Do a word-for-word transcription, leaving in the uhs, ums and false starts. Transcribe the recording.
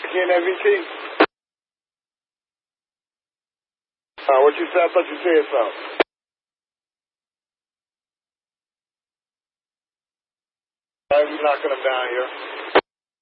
Again, M V T? Uh, what you said? I thought you said something. All right, we're knocking them down here.